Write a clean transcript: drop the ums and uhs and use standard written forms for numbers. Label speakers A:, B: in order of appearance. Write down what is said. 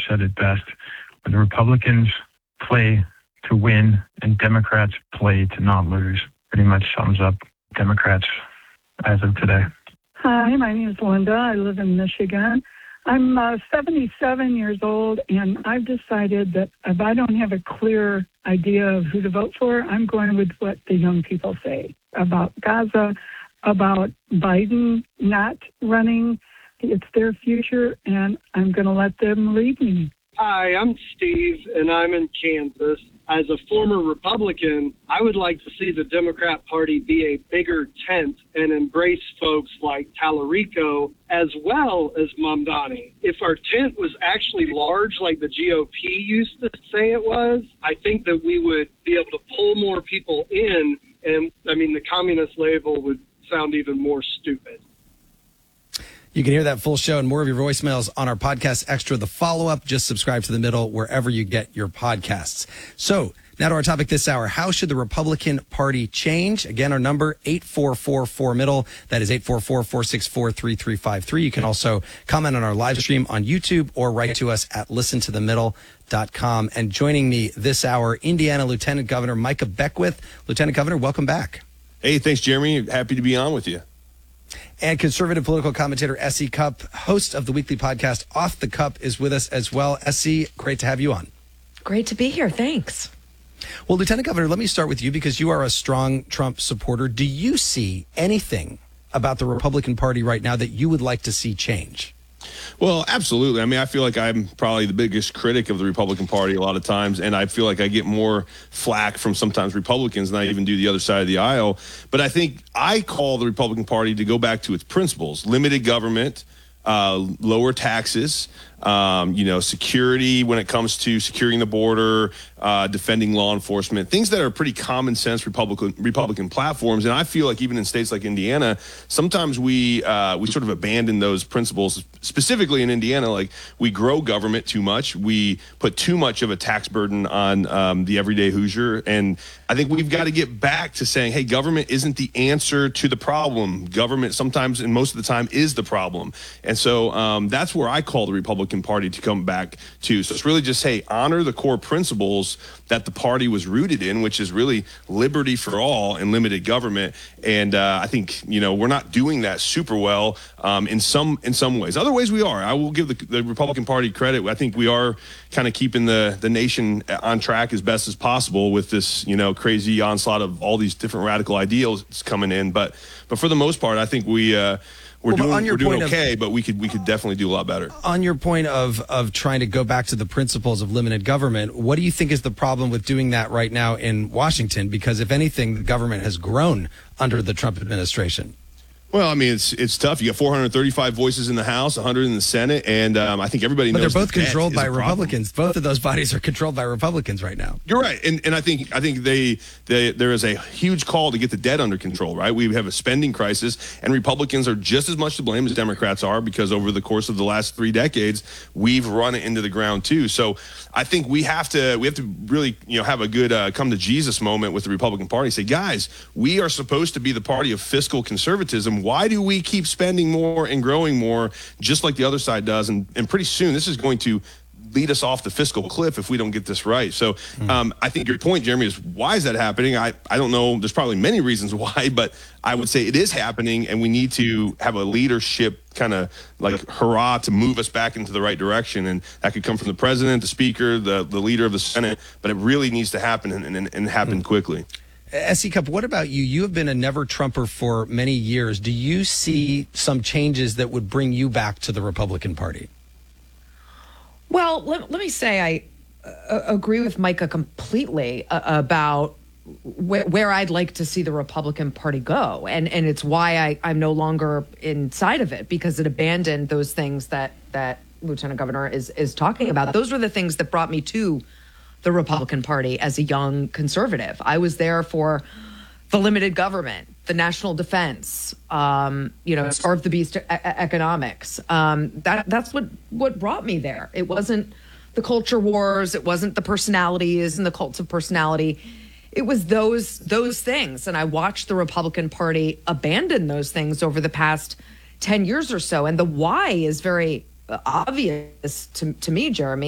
A: said it best. When the Republicans play to win and Democrats play to not lose, pretty much sums up Democrats as of today.
B: Hi, my name is Linda. I live in Michigan. I'm 77 years old, and I've decided that if I don't have a clear idea of who to vote for, I'm going with what the young people say about Gaza, about Biden not running. It's their future, and I'm going to let them lead me.
C: Hi, I'm Steve, and I'm in Kansas. As a former Republican, I would like to see the Democrat Party be a bigger tent and embrace folks like Tallarico as well as Mamdani. If our tent was actually large like the GOP used to say it was, I think that we would be able to pull more people in, and, the communist label would sound even more stupid.
D: You can hear that full show and more of your voicemails on our podcast extra, The Follow-Up. Just subscribe to The Middle wherever you get your podcasts. So now to our topic this hour. How should the Republican Party change? Again, our number, 844-4MIDDLE. That is 844-464-3353. You can also comment on our live stream on YouTube or write to us at listentothemiddle.com. And joining me this hour, Indiana Lieutenant Governor Micah Beckwith. Lieutenant Governor, welcome back.
E: Hey, thanks, Jeremy. Happy to be on with you.
D: And conservative political commentator S.E. Cupp, host of the weekly podcast Off the Cup, is with us as well. S.E., great to have you on.
F: Great to be here. Thanks.
D: Well, Lieutenant Governor, let me start with you because you are a strong Trump supporter. Do you see anything about the Republican Party right now that you would like to see change?
E: Well, absolutely. I feel like I'm probably the biggest critic of the Republican Party a lot of times, and I feel like I get more flack from sometimes Republicans than I even do the other side of the aisle. But I think I call the Republican Party to go back to its principles: limited government, lower taxes, security when it comes to securing the border, defending law enforcement, things that are pretty common sense Republican platforms. And I feel like even in states like Indiana, sometimes we sort of abandon those principles. Specifically in Indiana, like we grow government too much. We put too much of a tax burden on the everyday Hoosier. And I think we've got to get back to saying, hey, government isn't the answer to the problem. Government sometimes and most of the time is the problem. And so that's where I call the Republican Party to come back to. So it's really just, hey, honor the core principles that the party was rooted in, which is really liberty for all and limited government. And I think, we're not doing that super well in some ways. Other ways we are. I will give the Republican Party credit. I think we are kind of keeping the nation on track as best as possible with this, crazy onslaught of all these different radical ideals coming in. But for the most part, I think we're doing okay, but we could definitely do a lot better.
D: On your point of trying to go back to the principles of limited government, what do you think is the problem with doing that right now in Washington? Because if anything, the government has grown under the Trump administration.
E: Well, it's tough. You got 435 voices in the House, 100 in the Senate, and I think everybody knows.
D: But they're both controlled by Republicans. Both of those bodies are controlled by Republicans right now.
E: You're right, and I think there is a huge call to get the debt under control. Right, we have a spending crisis, and Republicans are just as much to blame as Democrats are because over the course of the last 3 decades, we've run it into the ground too. So I think we have to really have a good come to Jesus moment with the Republican Party. Say, guys, we are supposed to be the party of fiscal conservatism. Why do we keep spending more and growing more just like the other side does? And pretty soon this is going to lead us off the fiscal cliff if we don't get this right. So I think your point, Jeremy, is why is that happening? I don't know. There's probably many reasons why, but I would say it is happening, and we need to have a leadership kind of like hurrah to move us back into the right direction. And that could come from the president, the speaker, the leader of the Senate, but it really needs to happen and happen quickly.
D: S.E. Cupp, what about you? You have been a never Trumper for many years. Do you see some changes that would bring you back to the Republican Party?
F: Well, let me say I agree with Micah completely about where I'd like to see the Republican Party go. And it's why I'm no longer inside of it, because it abandoned those things that Lieutenant Governor is talking about. Those were the things that brought me to the Republican Party as a young conservative. I was there for the limited government, the national defense, starve the beast economics. That's what brought me there. It wasn't the culture wars. It wasn't the personalities and the cults of personality. It was those things. And I watched the Republican Party abandon those things over the past 10 years or so. And the why is very obvious to me, Jeremy.